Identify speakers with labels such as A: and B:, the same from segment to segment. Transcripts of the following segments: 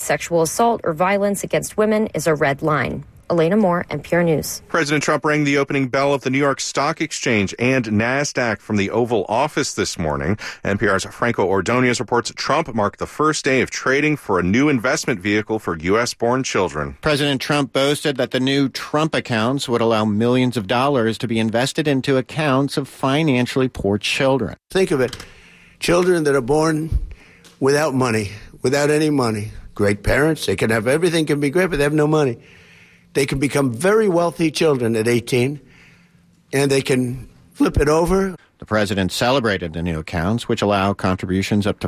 A: sexual assault or violence against women is a red line. Elena Moore, NPR News.
B: President Trump rang the opening bell of the New York Stock Exchange and NASDAQ from the Oval Office this morning. NPR's Franco Ordonez reports Trump marked the first day of trading for a new investment vehicle for U.S.-born children.
C: President Trump boasted that the new Trump accounts would allow millions of dollars to be invested into accounts of financially poor children.
D: Think of it. Children that are born without money, without any money. Great parents, they can have everything, can be great, but they have no money. They can become very wealthy children at 18, and they can flip it over.
C: The president celebrated the new accounts, which allow contributions up to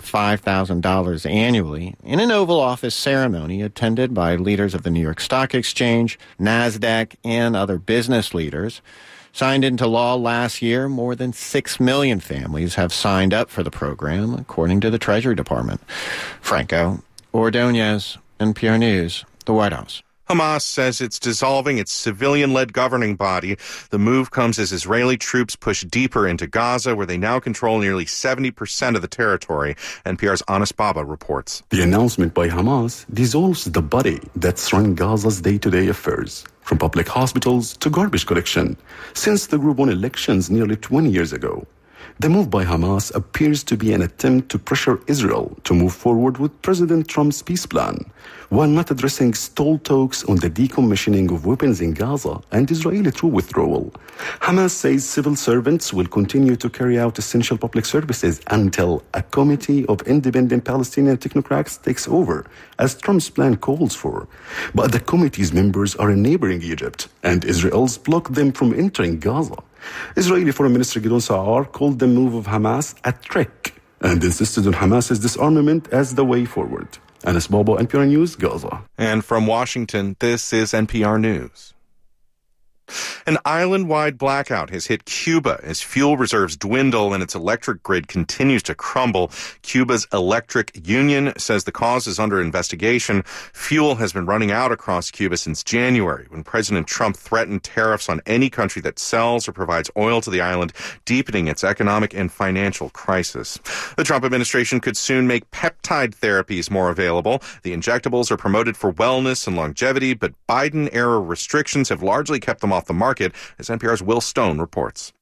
C: $5,000 annually, in an Oval Office ceremony attended by leaders of the New York Stock Exchange, NASDAQ, and other business leaders. Signed into law last year, more than 6 million families have signed up for the program, according to the Treasury Department. Franco Ordonez, NPR News, the White House.
B: Hamas says it's dissolving its civilian-led governing body. The move comes as Israeli troops push deeper into Gaza, where they now control nearly 70% of the territory. NPR's Anas Baba reports.
E: The announcement by Hamas dissolves the body that's run Gaza's day-to-day affairs, from public hospitals to garbage collection, since the group won elections nearly 20 years ago. The move by Hamas appears to be an attempt to pressure Israel to move forward with President Trump's peace plan, while not addressing stalled talks on the decommissioning of weapons in Gaza and Israeli troop withdrawal. Hamas says civil servants will continue to carry out essential public services until a committee of independent Palestinian technocrats takes over, as Trump's plan calls for. But the committee's members are in neighboring Egypt, and Israel's blocked them from entering Gaza. Israeli Foreign Minister Gideon Sa'ar called the move of Hamas a trick and insisted on Hamas's disarmament as the way forward. Anas Bobo, NPR News, Gaza.
B: And from Washington, this is NPR News. An island-wide blackout has hit Cuba as fuel reserves dwindle and its electric grid continues to crumble. Cuba's electric union says the cause is under investigation. Fuel has been running out across Cuba since January, when President Trump threatened tariffs on any country that sells or provides oil to the island, deepening its economic and financial crisis. The Trump administration could soon make peptide therapies more available. The injectables are promoted for wellness and longevity, but Biden-era restrictions have largely kept them off the market, as NPR's Will Stone reports.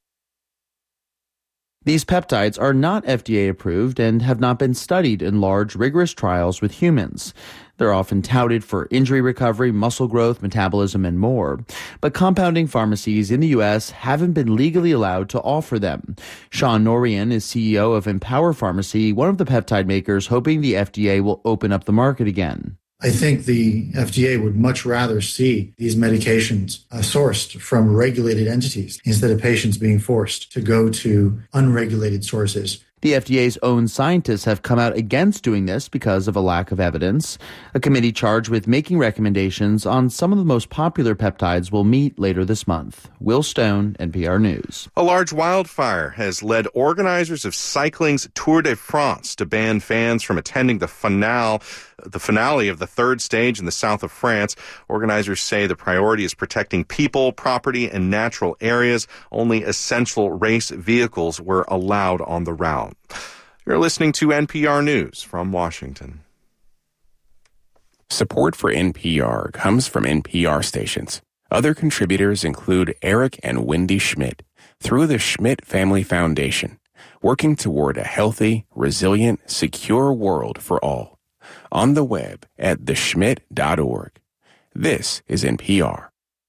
F: These peptides are not FDA approved and have not been studied in large, rigorous trials with humans. They're often touted for injury recovery, muscle growth, metabolism, and more. But compounding pharmacies in the U.S. haven't been legally allowed to offer them. Sean Norian is CEO of Empower Pharmacy, one of the peptide makers, hoping the FDA will open up the market again.
G: I think the FDA would much rather see these medications sourced from regulated entities instead of patients being forced to go to unregulated sources.
F: The FDA's own scientists have come out against doing this because of a lack of evidence. A committee charged with making recommendations on some of the most popular peptides will meet later this month. Will Stone, NPR News.
B: A large wildfire has led organizers of cycling's Tour de France to ban fans from attending the finale of the third stage in the south of France. Organizers say the priority is protecting people, property, and natural areas. Only essential race vehicles were allowed on the route. You're listening to NPR News from Washington.
H: Support for NPR comes from NPR stations. Other contributors include Eric and Wendy Schmidt through the Schmidt Family Foundation, working toward a healthy, resilient, secure world for all. On the web at theschmidt.org. This is NPR.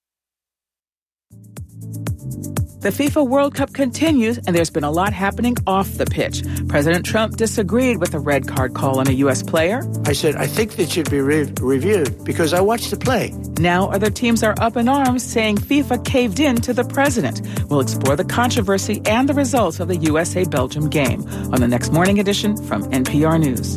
I: The FIFA World Cup continues, and there's been a lot happening off the pitch. President Trump disagreed with a red card call on a U.S. player.
D: I said, I think that should be reviewed because I watched the play.
I: Now other teams are up in arms saying FIFA caved in to the president. We'll explore the controversy and the results of the USA-Belgium game on the next morning edition from NPR News.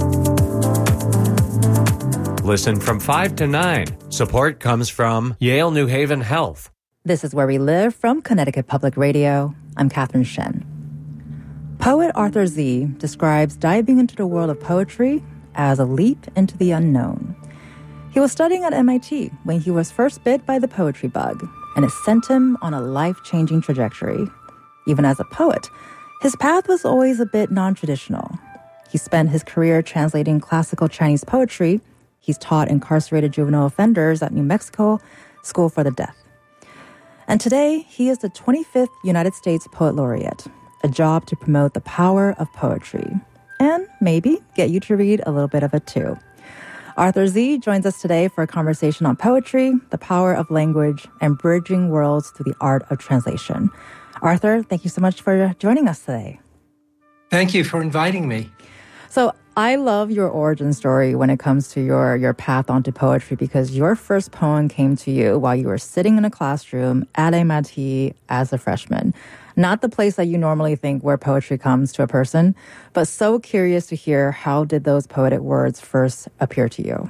J: Listen from 5 to 9. Support comes from Yale New Haven Health.
K: This is Where We Live from Connecticut Public Radio. I'm Catherine Shen. Poet Arthur Z describes diving into the world of poetry as a leap into the unknown. He was studying at MIT when he was first bit by the poetry bug, and it sent him on a life-changing trajectory. Even as a poet, his path was always a bit non-traditional. He spent his career translating classical Chinese poetry He's taught incarcerated juvenile offenders at New Mexico School for the Deaf. And today, he is the 25th United States Poet Laureate, a job to promote the power of poetry and maybe get you to read a little bit of it too. Arthur Z joins us today for a conversation on poetry, the power of language, and bridging worlds through the art of translation. Arthur, thank you so much for joining us today.
L: Thank you for inviting me.
K: So I love your origin story when it comes to your path onto poetry, because your first poem came to you while you were sitting in a classroom at MIT as a freshman. Not the place that you normally think where poetry comes to a person, but so curious to hear, how did those poetic words first appear to you?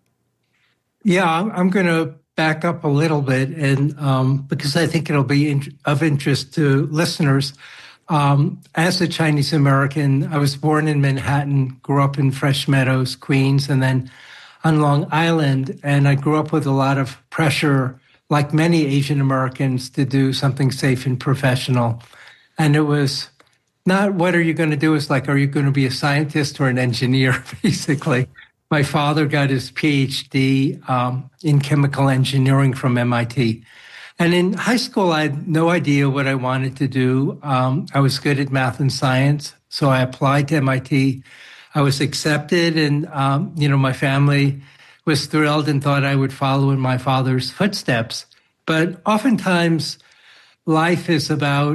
L: Yeah, I'm going to back up a little bit, and because I think it'll be of interest to listeners. As a Chinese American, I was born in Manhattan, grew up in Fresh Meadows, Queens, and then on Long Island. And I grew up with a lot of pressure, like many Asian Americans, to do something safe and professional. And it was not, what are you going to do? It's like, are you going to be a scientist or an engineer, basically? My father got his PhD in chemical engineering from MIT. And in high school, I had no idea what I wanted to do. I was good at math and science, so I applied to MIT. I was accepted, and my family was thrilled and thought I would follow in my father's footsteps. But oftentimes, life is about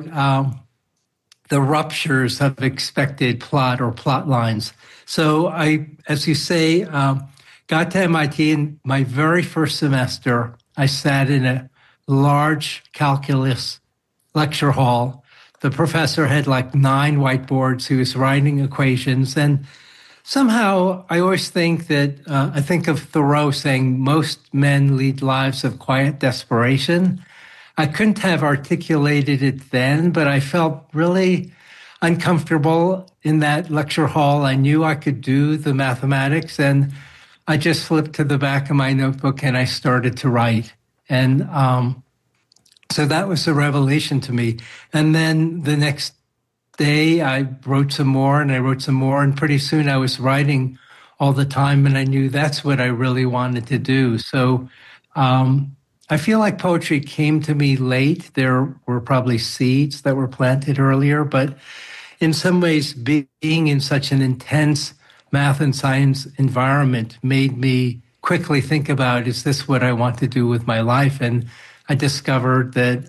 L: the ruptures of expected plot or plot lines. So I, as you say, got to MIT in my very first semester. I sat in a large calculus lecture hall. The professor had like 9 whiteboards. He was writing equations. And somehow I always think that, I think of Thoreau saying, most men lead lives of quiet desperation. I couldn't have articulated it then, but I felt really uncomfortable in that lecture hall. I knew I could do the mathematics, and I just flipped to the back of my notebook and I started to write. And so that was a revelation to me. And then the next day I wrote some more, and pretty soon I was writing all the time, and I knew that's what I really wanted to do. So I feel like poetry came to me late. There were probably seeds that were planted earlier, but in some ways being in such an intense math and science environment made me quickly think about, is this what I want to do with my life? And I discovered that,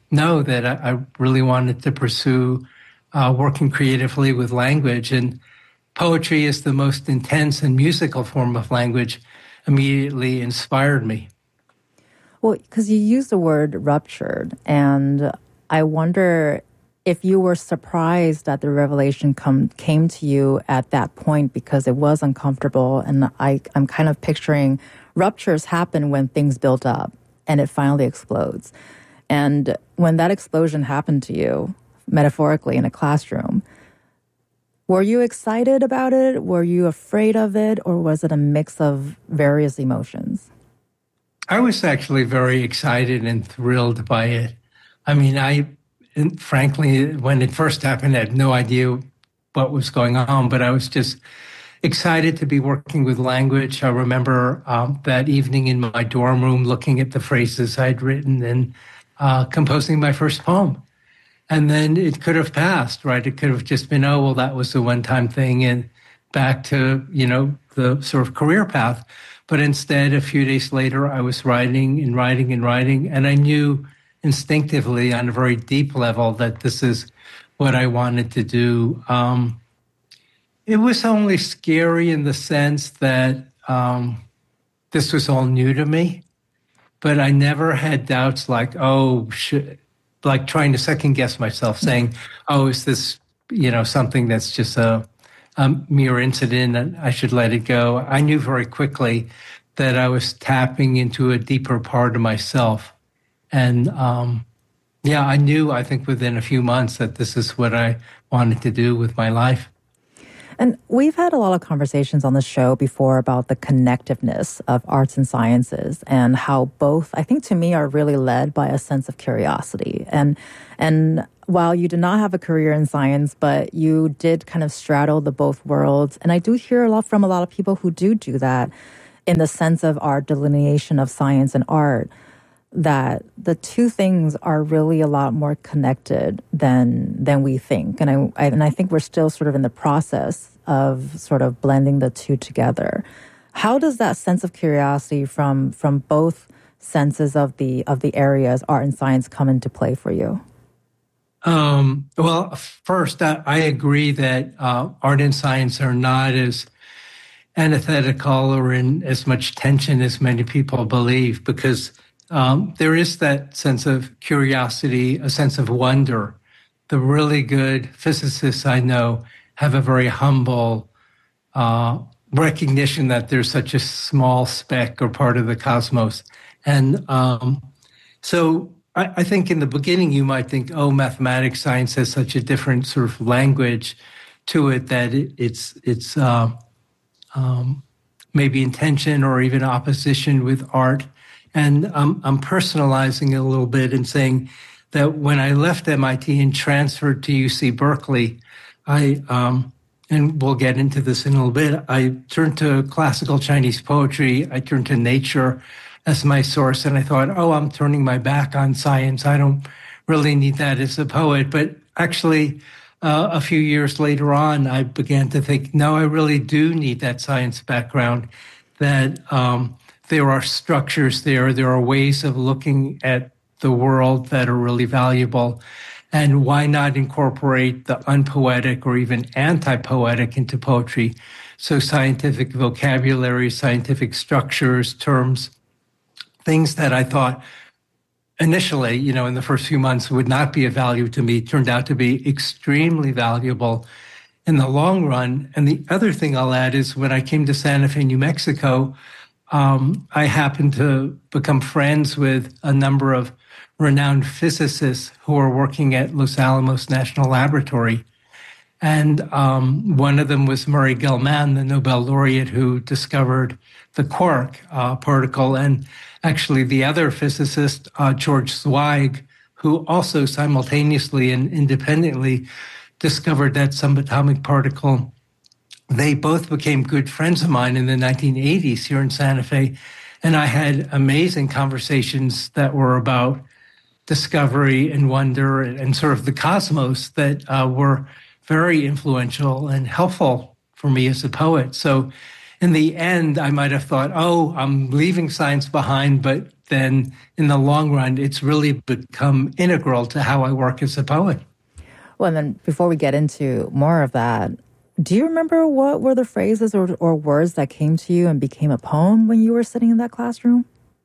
L: I really wanted to pursue working creatively with language. And poetry is the most intense and musical form of language, immediately inspired me.
K: Well, because you used the word ruptured, and I wonder if you were surprised that the revelation came to you at that point, because it was uncomfortable. And I'm kind of picturing ruptures happen when things build up and it finally explodes. And when that explosion happened to you, metaphorically in a classroom, were you excited about it? Were you afraid of it? Or was it a mix of various emotions?
L: I was actually very excited and thrilled by it. I mean, frankly, when it first happened, I had no idea what was going on, but I was just excited to be working with language. I remember that evening in my dorm room looking at the phrases I'd written and composing my first poem. And then it could have passed, right? It could have just been, oh, well, that was a one-time thing, and back to, the sort of career path. But instead, a few days later, I was writing, and I knew instinctively on a very deep level that this is what I wanted to do. It was only scary in the sense that this was all new to me, but I never had doubts like, like trying to second guess myself, saying, oh, is this, something that's just a mere incident and I should let it go. I knew very quickly that I was tapping into a deeper part of myself. And I knew, I think within a few months, that this is what I wanted to do with my life.
K: And we've had a lot of conversations on the show before about the connectiveness of arts and sciences, and how both, I think to me, are really led by a sense of curiosity. And while you did not have a career in science, but you did kind of straddle the both worlds. And I do hear from a lot of people who do that. in the sense of our delineation of science and art, that the two things are really a lot more connected than we think. And I think we're still sort of in the process of sort of blending the two together. How does that sense of curiosity from both senses of the areas, art and science, come into play for you?
L: Well, first, I agree that art and science are not as antithetical or in as much tension as many people believe, because there is that sense of curiosity, a sense of wonder. The really good physicists I know have a very humble recognition that there's such a small speck or part of the cosmos. And so I think in the beginning you might think, oh, mathematics, science has such a different sort of language to it that it's maybe in tension or even opposition with art. And I'm personalizing it a little bit and saying that when I left MIT and transferred to UC Berkeley, and we'll get into this in a little bit, I turned to classical Chinese poetry. I turned to nature as my source. And I thought, oh, I'm turning my back on science. I don't really need that as a poet. But actually, a few years later on, I began to think, no, I really do need that science background, that there are structures there. There are ways of looking at the world that are really valuable. And why not incorporate the unpoetic or even anti-poetic into poetry? So scientific vocabulary, scientific structures, terms, things that I thought initially, in the first few months would not be of value to me, turned out to be extremely valuable in the long run. And the other thing I'll add is when I came to Santa Fe, New Mexico, I happened to become friends with a number of renowned physicists who are working at Los Alamos National Laboratory. And one of them was Murray Gell-Mann, the Nobel laureate who discovered the quark particle. And actually the other physicist, George Zweig, who also simultaneously and independently discovered that subatomic particle. They both became good friends of mine in the 1980s here in Santa Fe. And I had amazing conversations that were about discovery and wonder and sort of the cosmos that were very influential and helpful for me as a poet. So in the end, I might have thought, oh, I'm leaving science behind, but then in the long run, it's really become integral to how I work as a poet.
K: Well, and then before we get into more of that, do you remember what were the phrases or words that came to you and became a poem when you were sitting in that classroom?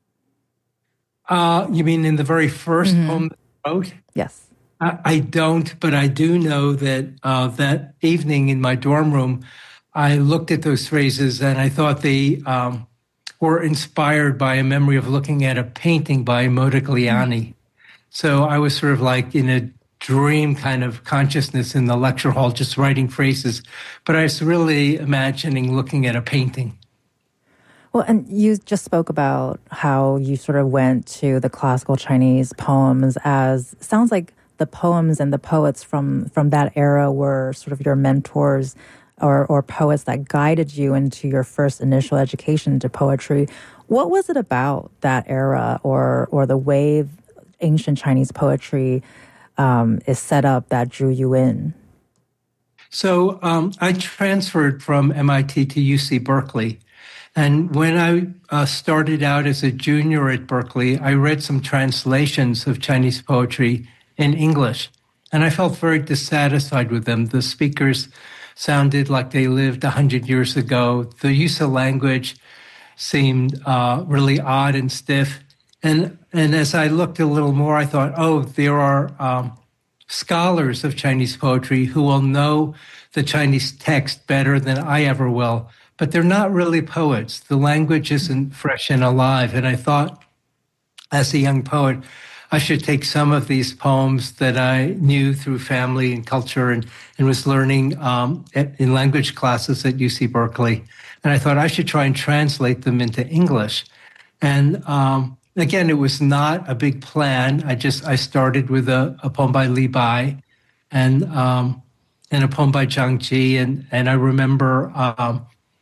L: You mean in the very first poem that I wrote?
K: Yes.
L: I don't, but I do know that that evening in my dorm room, I looked at those phrases and I thought they were inspired by a memory of looking at a painting by Modigliani. So I was sort of like in a dream kind of consciousness in the lecture hall, just writing phrases. But I was really imagining looking at a painting.
K: Well, and you just spoke about how you sort of went to the classical Chinese poems as, sounds like the poems and the poets from that era were sort of your mentors or poets that guided you into your first initial education into poetry. What was it about that era or the way ancient Chinese poetry is set up that drew you in?
L: So I transferred from MIT to UC Berkeley. And when I started out as a junior at Berkeley, I read some translations of Chinese poetry in English. And I felt very dissatisfied with them. The speakers sounded like they lived 100 years ago. The use of language seemed really odd and stiff. And as I looked a little more, I thought, oh, there are scholars of Chinese poetry who will know the Chinese text better than I ever will. But they're not really poets. The language isn't fresh and alive. And I thought, as a young poet, I should take some of these poems that I knew through family and culture and was learning in language classes at UC Berkeley. And I thought I should try and translate them into English. And again, it was not a big plan. I started with a poem by Li Bai and a poem by Zhang Ji. And I remember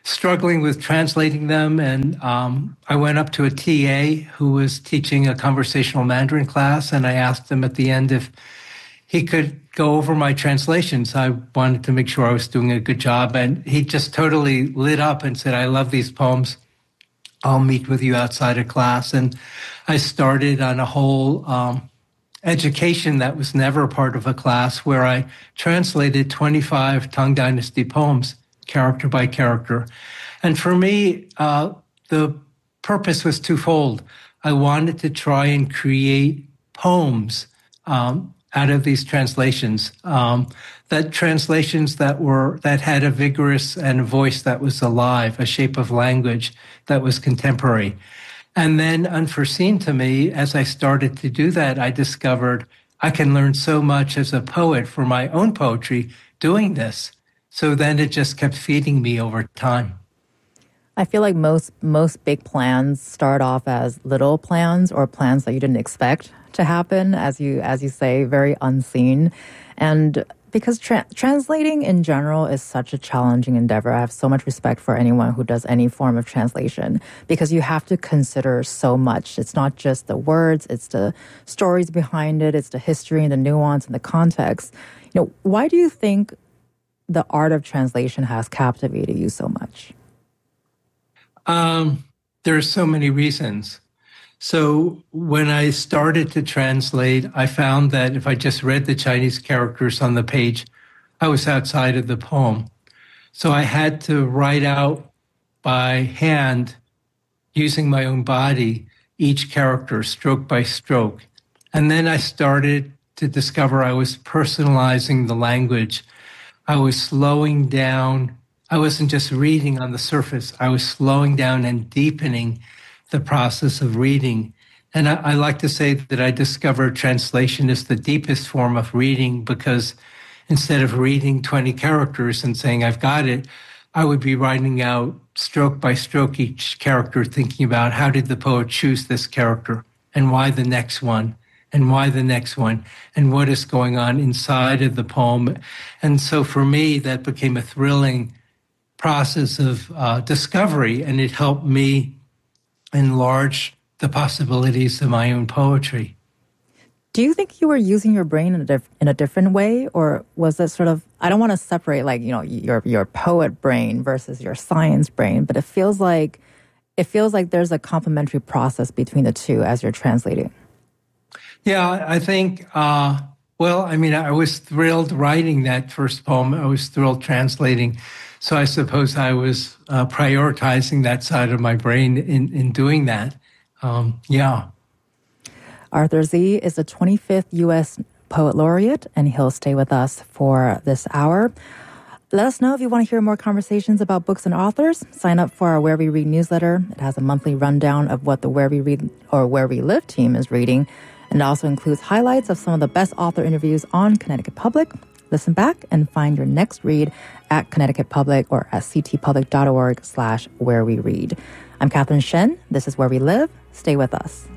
L: struggling with translating them. And I went up to a TA who was teaching a conversational Mandarin class, and I asked him at the end if he could go over my translations. I wanted to make sure I was doing a good job. And he just totally lit up and said, I love these poems. I'll meet with you outside of class. And I started on a whole education that was never part of a class, where I translated 25 Tang Dynasty poems, character by character. And for me, the purpose was twofold. I wanted to try and create poems out of these translations, that had a vigorous and a voice that was alive, a shape of language that was contemporary. And then, unforeseen to me, as I started to do that, I discovered I can learn so much as a poet for my own poetry doing this. So then it just kept feeding me over time.
K: I feel like most big plans start off as little plans, or plans that you didn't expect to happen, as you say, very unseen. And because translating in general is such a challenging endeavor, I have so much respect for anyone who does any form of translation, because you have to consider so much. It's not just the words, it's the stories behind it, it's the history and the nuance and the context. Why do you think the art of translation has captivated you so much?
L: There are so many reasons. So when I started to translate, I found that if I just read the Chinese characters on the page, I was outside of the poem. So I had to write out by hand, using my own body, each character stroke by stroke. And then I started to discover I was personalizing the language. I was slowing down. I wasn't just reading on the surface. I was slowing down and deepening the process of reading. And I like to say that I discovered translation is the deepest form of reading, because instead of reading 20 characters and saying, I've got it, I would be writing out stroke by stroke each character, thinking about how did the poet choose this character, and why the next one, and why the next one, and what is going on inside of the poem. And so for me, that became a thrilling process of discovery, and it helped me enlarge the possibilities of my own poetry.
K: Do you think you were using your brain in a different way, or was it sort of, I don't want to separate your poet brain versus your science brain, but it feels like there's a complementary process between the two as you're translating.
L: Yeah, I think, I was thrilled writing that first poem. I was thrilled translating. So I suppose I was prioritizing that side of my brain in doing that.
K: Arthur Z is the 25th U.S. Poet Laureate, and he'll stay with us for this hour. Let us know if you want to hear more conversations about books and authors. Sign up for our Where We Read newsletter. It has a monthly rundown of what the Where We Read or Where We Live team is reading, and it also includes highlights of some of the best author interviews on Connecticut Public. Listen back and find your next read at Connecticut Public or at ctpublic.org/whereweread. I'm Catherine Shen. This is Where We Live. Stay with us.